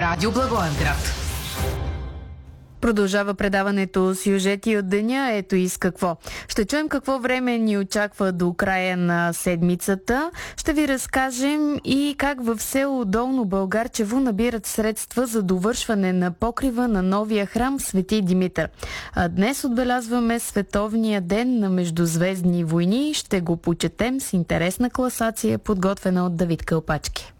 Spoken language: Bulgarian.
Радио Благоевград. Продължава предаването сюжети от деня. Ето и с какво. Ще чуем какво време ни очаква до края на седмицата. Ще ви разкажем и как в село Долно Българчево набират средства за довършване на покрива на новия храм Свети Димитър. А днес отбелязваме Световния ден на междузвездни войни. Ще го почетем с интересна класация, подготвена от Давид Кълпачки.